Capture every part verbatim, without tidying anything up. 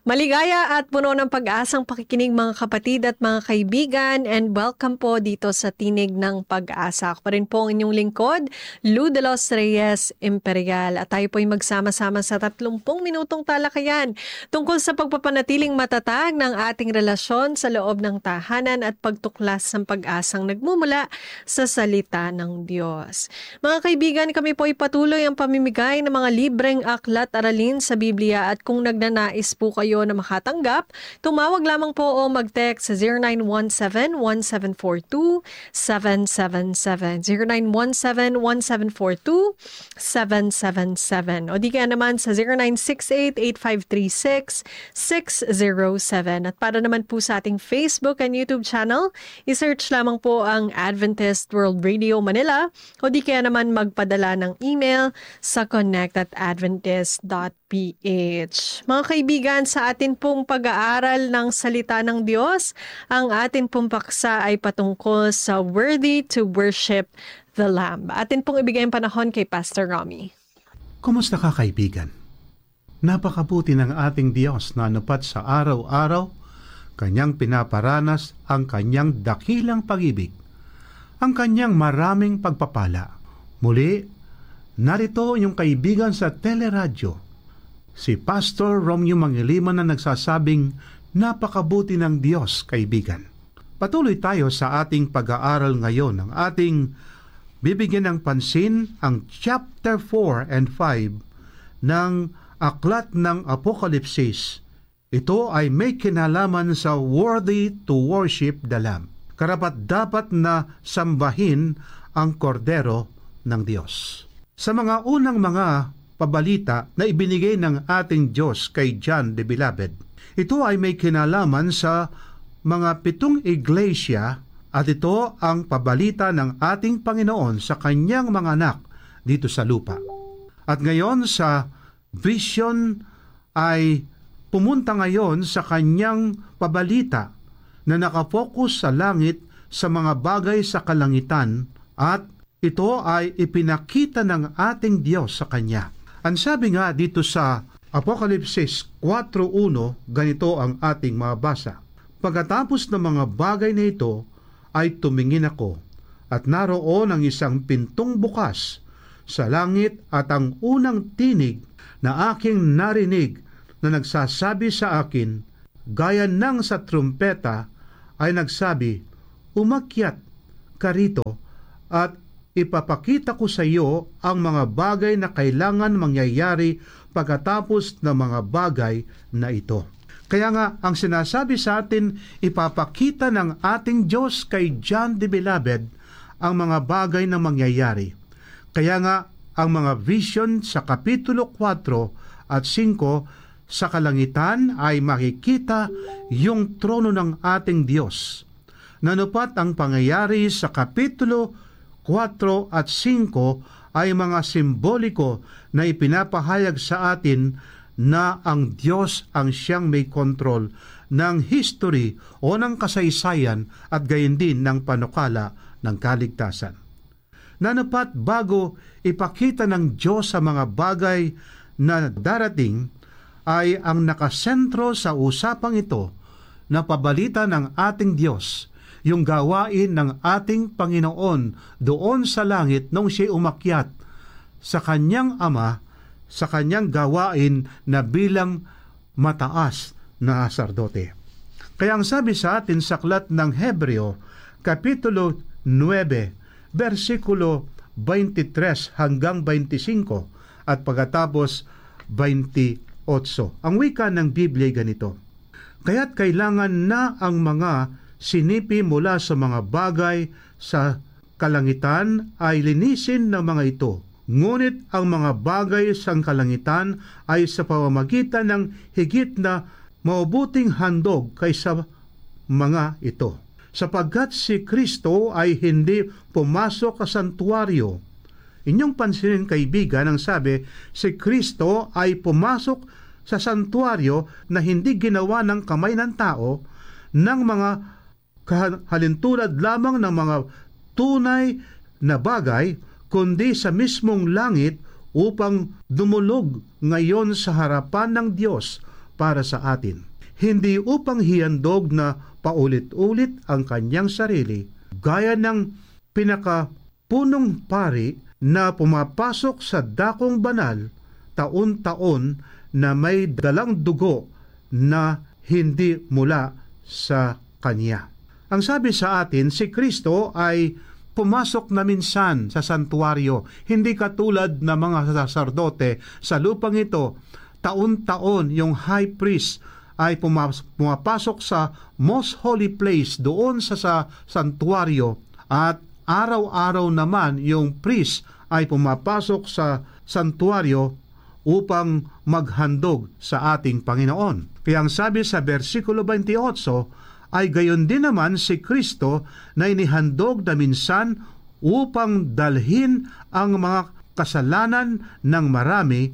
Maligaya at puno ng pag-asang pakikinig mga kapatid at mga kaibigan, and welcome po dito sa Tinig ng Pag-asa. Ako pa rin po ang inyong lingkod, Lou de los Reyes Imperial, at tayo po'y magsama-sama sa tatlumpung minutong talakayan tungkol sa pagpapanatiling matatag ng ating relasyon sa loob ng tahanan at pagtuklas ng pag-asang nagmumula sa salita ng Diyos. Mga kaibigan, kami po'y patuloy ang pamimigay ng mga libreng aklat aralin sa Biblia, at kung nagnanais po kayo na makatanggap, tumawag lamang po o mag-text sa zero nine one seven, one seven four two, seven seven seven, zero nine one seven, one seven four two, seven seven seven, o di kaya naman sa zero nine six eight, eight five three six, six zero seven. At para naman po sa ating Facebook and YouTube channel, isearch lamang po ang Adventist World Radio Manila, o di kaya naman magpadala ng email sa connect at adventist dot p h. Mga kaibigan, sa atin pong pag-aaral ng salita ng Diyos, ang atin pong paksa ay patungkol sa worthy to worship the Lamb. Atin pong ibigay ang panahon kay Pastor Romy. Kumusta ka, kaibigan? Napakabuti ng ating Diyos na anupat sa araw-araw, kanyang pinaparanas ang kanyang dakilang pag-ibig, ang kanyang maraming pagpapala. Muli, narito yung kaibigan sa teleradyo, si Pastor Romeo Mangiliman, na nagsasabing napakabuti ng Diyos, kaibigan. Patuloy tayo sa ating pag-aaral ngayon. Ang ating bibigyan ng pansin ang chapter four and five ng Aklat ng Apokalipsis. Ito ay may kinalaman sa worthy to worship the Lamb. Karapat-dapat na sambahin ang kordero ng Diyos. Sa mga unang mga pabalita na ibinigay ng ating Diyos kay John the Beloved, ito ay may kinalaman sa mga pitong iglesia, at ito ang pabalita ng ating Panginoon sa kanyang mga anak dito sa lupa. At ngayon sa vision ay pumunta ngayon sa kanyang pabalita na nakapokus sa langit sa mga bagay sa kalangitan, at ito ay ipinakita ng ating Diyos sa kanya. Ang sabi nga dito sa Apokalipsis four one, ganito ang ating mabasa. Pagkatapos ng mga bagay na ito, ay tumingin ako, at naroon ang isang pintong bukas sa langit, at ang unang tinig na aking narinig na nagsasabi sa akin, gaya ng sa trumpeta, ay nagsabi, umakyat ka rito, at ipapakita ko sa iyo ang mga bagay na kailangan mangyayari pagkatapos ng mga bagay na ito. Kaya nga, ang sinasabi sa atin, ipapakita ng ating Diyos kay John the Beloved ang mga bagay na mangyayari. Kaya nga, ang mga vision sa Kapitulo four at five sa kalangitan ay makikita yung trono ng ating Diyos. Nanupat ang pangyayari sa Kapitulo four at five ay mga simboliko na ipinapahayag sa atin na ang Diyos ang siyang may kontrol ng history o ng kasaysayan, at gayon din ng panukala ng kaligtasan. Nanapat bago ipakita ng Diyos sa mga bagay na darating, ay ang nakasentro sa usapang ito na pabalita ng ating Diyos, yung gawain ng ating Panginoon doon sa langit nung siya umakyat sa kanyang Ama, sa kanyang gawain na bilang mataas na saserdote. Kaya ang sabi sa atin sa aklat ng Hebreo, Kapitulo nine, versikulo twenty-three hanggang twenty-five, at pagkatapos twenty-eight. Ang wika ng Biblia ganito, kaya't kailangan na ang mga sinipi mula sa mga bagay sa kalangitan ay linisin ng mga ito. Ngunit ang mga bagay sa kalangitan ay sa pamamagitan ng higit na mabuting handog kaysa mga ito. Sapagkat si Kristo ay hindi pumasok sa santuaryo. Inyong pansinin, kaibigan, ang sabi, si Kristo ay pumasok sa santuaryo na hindi ginawa ng kamay ng tao, ng mga halintulad lamang ng mga tunay na bagay, kundi sa mismong langit upang dumulog ngayon sa harapan ng Diyos para sa atin. Hindi upang hihandog na paulit-ulit ang kanyang sarili, gaya ng pinakapunong pari na pumapasok sa dakong banal taon-taon na may dalang dugo na hindi mula sa kanya. Ang sabi sa atin, si Kristo ay pumasok na minsan sa santuario, hindi katulad ng mga saserdote sa lupang ito. Taon-taon yung high priest ay pumapasok sa most holy place doon sa, sa santuario, at araw-araw naman yung priest ay pumapasok sa santuario upang maghandog sa ating Panginoon. Kaya ang sabi sa versikulo twenty-eight ay gayon din naman si Kristo na inihandog na minsan upang dalhin ang mga kasalanan ng marami,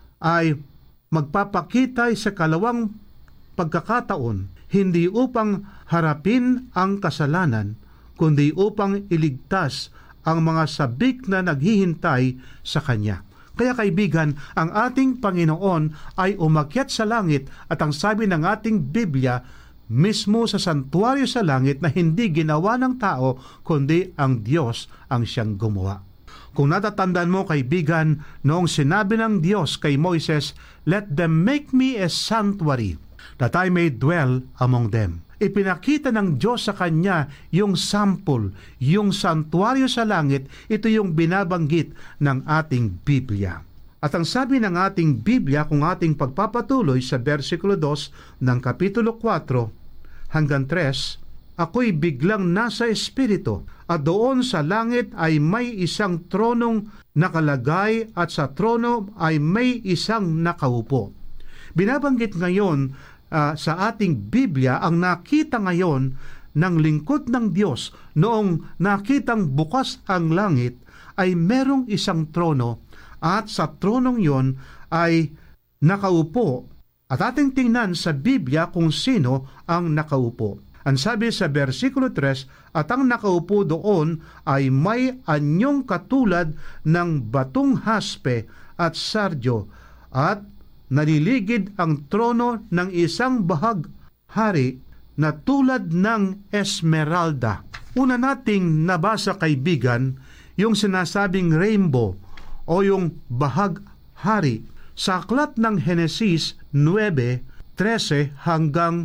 ay magpapakita sa kalawang pagkakataon, hindi upang harapin ang kasalanan, kundi upang iligtas ang mga sabik na naghihintay sa Kanya. Kaya kaibigan, ang ating Panginoon ay umakyat sa langit, at ang sabi ng ating Biblia, mismo sa santuario sa langit na hindi ginawa ng tao, kundi ang Diyos ang siyang gumawa. Kung natatandaan mo kaibigan, noong sinabi ng Diyos kay Moises, "Let them make me a sanctuary, that I may dwell among them." Ipinakita ng Diyos sa kanya yung sample, yung santuario sa langit. Ito yung binabanggit ng ating Biblia. At ang sabi ng ating Biblia, kung ating pagpapatuloy sa versikulo two ng kapitulo four hanggang three, "Ako'y biglang nasa espiritu, at doon sa langit ay may isang tronong nakalagay, at sa trono ay may isang nakaupo." Binabanggit ngayon uh, sa ating Biblia ang nakita ngayon ng lingkod ng Diyos noong nakitang bukas ang langit, ay merong isang trono, at sa tronong yon ay nakaupo. At ating tingnan sa Biblia kung sino ang nakaupo. Ang sabi sa versikulo three, "At ang nakaupo doon ay may anyong katulad ng batong haspe at sardio, at naliligid ang trono ng isang bahag-hari na tulad ng esmeralda." Una nating nabasa kaibigan yung sinasabing rainbow o yung bahag-hari sa aklat ng Henesis nine, thirteen hanggang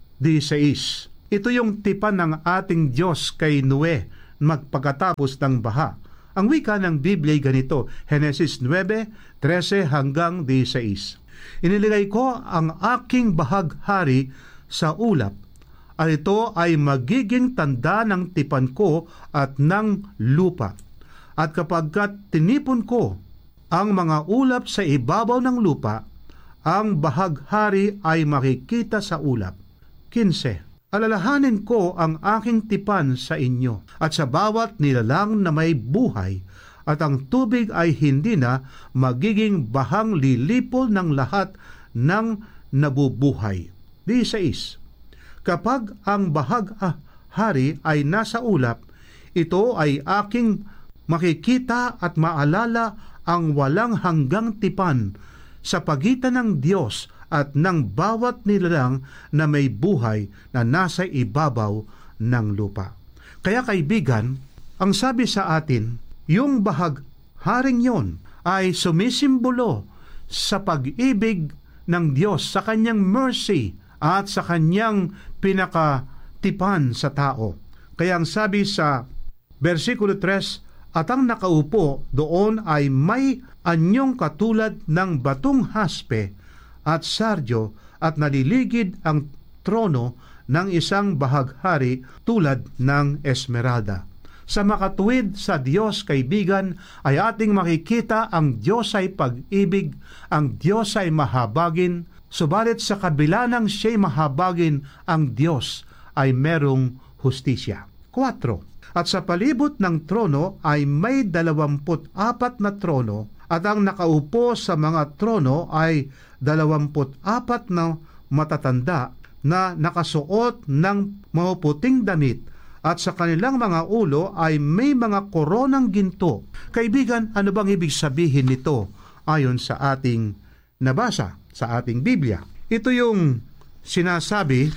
sixteen. Ito yung tipan ng ating Diyos kay Noe magpagkatapos ng baha. Ang wika ng Biblia ay ganito, Henesis nine, thirteen hanggang sixteen. "Iniligay ko ang aking bahaghari sa ulap, at ito ay magiging tanda ng tipan ko at ng lupa. At kapagkat tinipon ko ang mga ulap sa ibabaw ng lupa, ang bahaghari ay makikita sa ulap." fifteen. "Alalahanin ko ang aking tipan sa inyo, at sa bawat nilalang na may buhay, at ang tubig ay hindi na magiging bahang lilipol ng lahat ng nabubuhay." sixteen. "Kapag ang bahaghari ay nasa ulap, ito ay aking makikita at maalala ang walang hanggang tipan sa pagitan ng Diyos at ng bawat nilalang na may buhay na nasa ibabaw ng lupa." Kaya kaibigan, ang sabi sa atin, yung bahagharing yon ay sumisimbolo sa pag-ibig ng Diyos, sa kanyang mercy at sa kanyang pinakatipan sa tao. Kaya ang sabi sa versikulo three, "At ang nakaupo doon ay may anyong katulad ng batong haspe at sardio, at naliligid ang trono ng isang bahaghari tulad ng esmeralda." Sa makatuwid sa Diyos, kaibigan, ay ating makikita ang Diyos ay pag-ibig, ang Diyos ay mahabagin, subalit sa kabila ng siya'y mahabagin, ang Diyos ay merong hustisya. four. "At sa palibot ng trono ay may dalawamput apat na trono, at ang nakaupo sa mga trono ay dalawamput apat na matatanda na nakasuot ng mapuputing damit, at sa kanilang mga ulo ay may mga koronang ginto." Kaibigan, ano bang ibig sabihin nito ayon sa ating nabasa sa ating Biblia? Ito yung sinasabi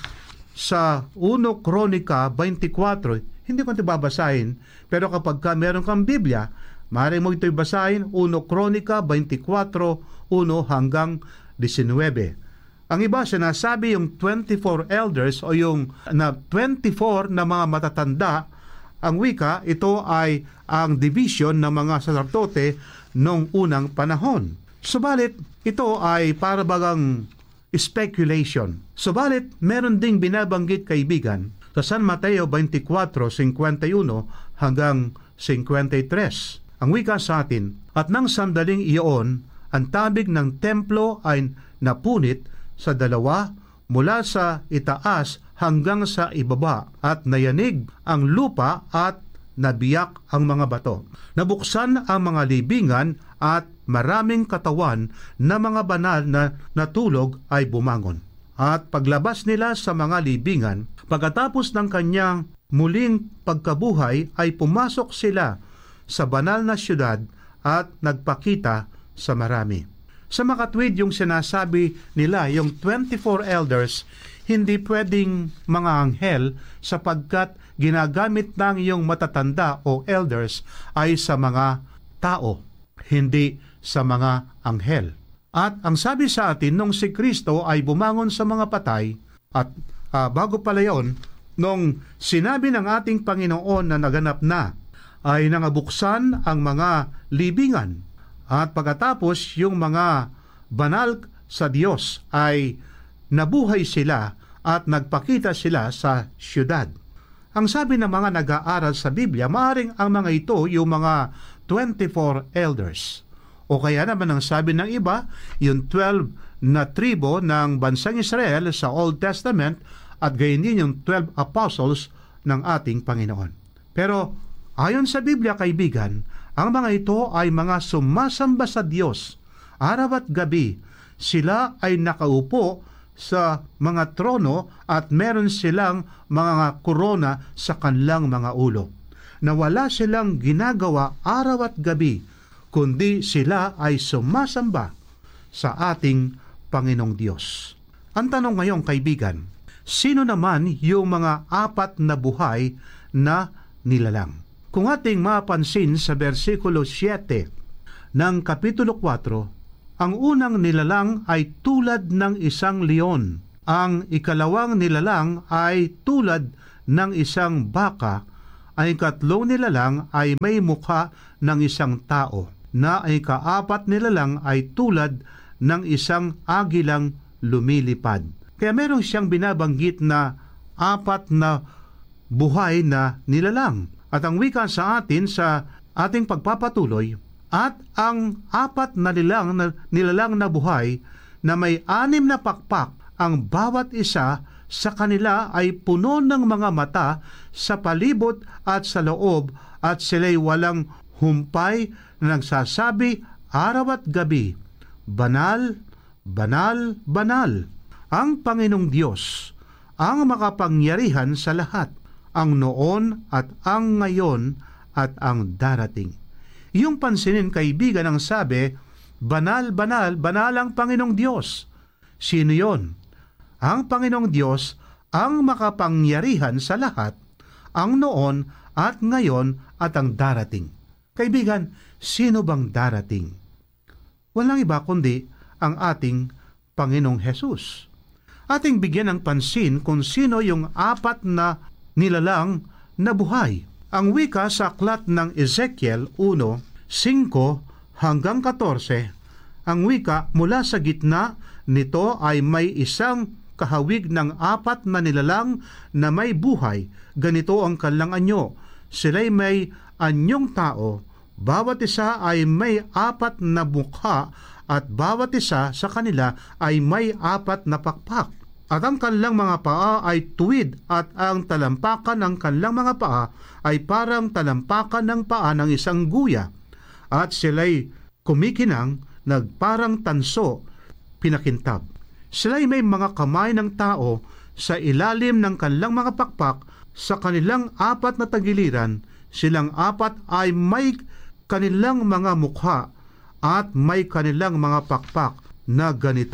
sa Uno Kronika twenty-four. Hindi ko ito babasahin, pero kapag ka meron kang Biblia, maaari mo ito'y basahin, Uno Kronika twenty-four, one hanggang nineteen. Ang iba, sinasabi yung twenty-four elders o yung na twenty-four na mga matatanda. Ang wika, ito ay ang division ng mga saserdote noong unang panahon. Subalit, ito ay para bagang speculation. Subalit, meron ding binabanggit, kaibigan, sa San Mateo twenty-four, fifty-one hanggang fifty-three. Ang wika sa atin, at nang sandaling iyon, ang tabig ng templo ay napunit sa dalawa mula sa itaas hanggang sa ibaba, at nayanig ang lupa at nabiyak ang mga bato. Nabuksan ang mga libingan at maraming katawan na mga banal na natulog ay bumangon. At paglabas nila sa mga libingan, pagkatapos ng kanyang muling pagkabuhay, ay pumasok sila sa banal na syudad at nagpakita sa marami. Sa makatwid yung sinasabi nila, yung twenty-four elders, hindi pwedeng mga anghel sapagkat ginagamit ng iyong matatanda o elders ay sa mga tao, hindi sa mga anghel. At ang sabi sa atin, nung si Kristo ay bumangon sa mga patay, at uh, bago pala yun, nung sinabi ng ating Panginoon na naganap na, ay nangabuksan ang mga libingan. At pagkatapos, yung mga banal sa Diyos ay nabuhay sila at nagpakita sila sa syudad. Ang sabi ng mga nag-aaral sa Biblia, maaaring ang mga ito yung mga twenty-four elders. O kaya naman ang sabi ng iba, yung twelve na tribo ng bansang Israel sa Old Testament, at gayon din yung twelve apostles ng ating Panginoon. Pero ayon sa Biblia, kaibigan, ang mga ito ay mga sumasamba sa Diyos. Araw at gabi, sila ay nakaupo sa mga trono at meron silang mga korona sa kanilang mga ulo, na wala silang ginagawa araw at gabi, kundi sila ay sumasamba sa ating Panginoong Diyos. Ang tanong ngayon, kaibigan, sino naman yung mga apat na buhay na nilalang? Kung ating mapansin sa versikulo seven ng Kapitulo four, ang unang nilalang ay tulad ng isang leon. Ang ikalawang nilalang ay tulad ng isang baka. Ang ikatlong nilalang ay may mukha ng isang tao. Na ang ikaapat nilalang ay tulad ng isang agilang lumilipad. Kaya meron siyang binabanggit na apat na buhay na nilalang. At ang wika sa atin sa ating pagpapatuloy, at ang apat na nilalang na, nilalang na buhay na may anim na pakpak, ang bawat isa sa kanila ay puno ng mga mata sa palibot at sa loob, at sila'y walang humpay na nagsasabi araw at gabi, banal, banal, banal, ang Panginoong Diyos, ang makapangyarihan sa lahat, ang noon at ang ngayon at ang darating. Yung pansinin, kaibigan, ang sabi, banal, banal, banal ang Panginoong Diyos. Sino yon? Ang Panginoong Diyos, ang makapangyarihan sa lahat, ang noon at ngayon at ang darating. Kaibigan, sino bang darating? Walang iba kundi ang ating Panginoong Hesus. Ating bigyan ng pansin kung sino yung apat na nilalang na buhay. Ang wika sa aklat ng Ezekiel one, five hanggang fourteen, ang wika mula sa gitna nito ay may isang kahawig ng apat na nilalang na may buhay. Ganito ang kanilang anyo. Sila'y may anyong tao. Bawat isa ay may apat na mukha at bawat isa sa kanila ay may apat na pakpak. At ang kanilang mga paa ay tuwid at ang talampakan ng kanilang mga paa ay parang talampakan ng paa ng isang guya. At sila'y kumikinang nagparang tanso, pinakintab. Sila'y may mga kamay ng tao sa ilalim ng kanilang mga pakpak. Sa kanilang apat na tagiliran, silang apat ay may kanilang mga mukha at may kanilang mga pakpak na ganito.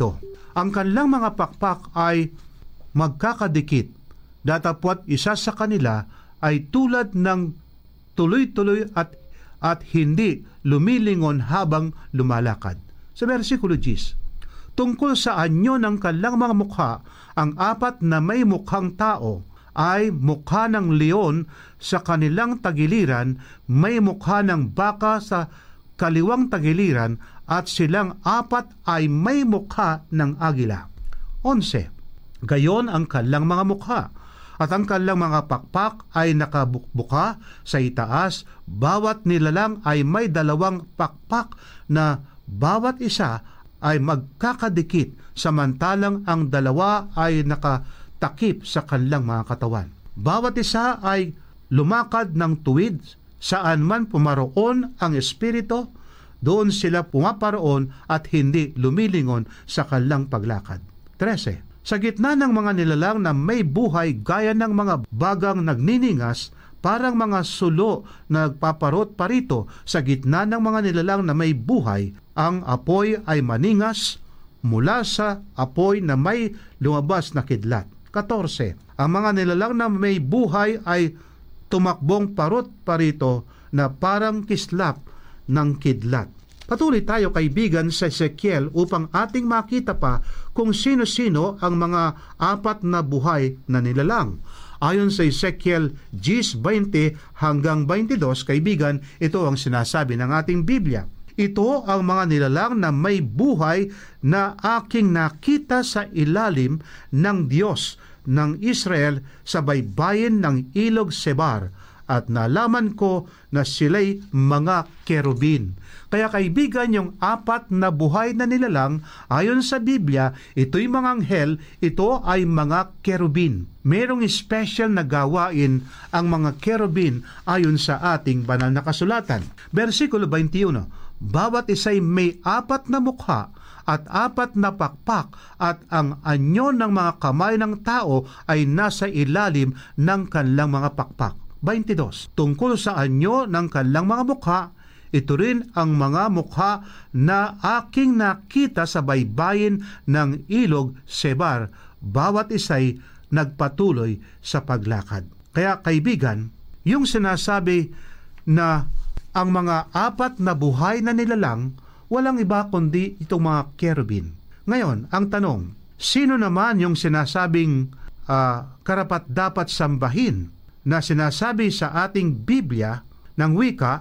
Ang kanilang mga pakpak ay magkakadikit, datapwat isa sa kanila ay tulad ng tuloy-tuloy at, at hindi lumilingon habang lumalakad. Sa versikulo ten, tungkol sa anyo ng kanilang mga mukha, ang apat na may mukhang tao ay mukha ng leon sa kanilang tagiliran, may mukha ng baka sa kaliwang tagiliran, at silang apat ay may mukha ng agila. eleven. Gayon ang kanilang mga mukha, at ang kanilang mga pakpak ay nakabukbuka sa itaas, bawat nilalang ay may dalawang pakpak na bawat isa ay magkakadikit, samantalang ang dalawa ay nakatakip sa kanilang mga katawan. Bawat isa ay lumakad ng tuwid, saan man pumaroon ang espiritu, doon sila pumaparoon at hindi lumilingon sa kanilang paglakad. thirteen. Sa gitna ng mga nilalang na may buhay gaya ng mga bagang nagniningas, parang mga sulo na nagpaparot parito sa gitna ng mga nilalang na may buhay, ang apoy ay maningas mula sa apoy na may lumabas na kidlat. fourteen. Ang mga nilalang na may buhay ay tumakbong parot parito na parang kislap ng kidlat. Patuloy tayo, kaibigan, sa Ezekiel upang ating makita pa kung sino-sino ang mga apat na buhay na nilalang. Ayon sa Ezekiel ten twenty hanggang twenty-two, kaibigan, ito ang sinasabi ng ating Biblia. Ito ang mga nilalang na may buhay na aking nakita sa ilalim ng Diyos ng Israel sa baybayin ng ilog Sebar, at nalaman ko na sila'y mga kerubin. Kaya kaibigan, yung apat na buhay na nilalang, ayon sa Biblia, ito'y mga anghel, ito ay mga kerubin. Merong special na gawain ang mga kerubin ayon sa ating banal na kasulatan. Versikulo twenty-one, bawat isa'y may apat na mukha at apat na pakpak, at ang anyo ng mga kamay ng tao ay nasa ilalim ng kanilang mga pakpak. twenty-two. Tungkol sa anyo ng kanilang mga mukha, ito rin ang mga mukha na aking nakita sa baybayin ng ilog Sebar, bawat isa'y nagpatuloy sa paglakad. Kaya kaibigan, yung sinasabi na ang mga apat na buhay na nilalang, walang iba kundi itong mga kerubin. Ngayon, ang tanong, sino naman yung sinasabing uh, karapat dapat sambahin na sinasabi sa ating Biblia ng wika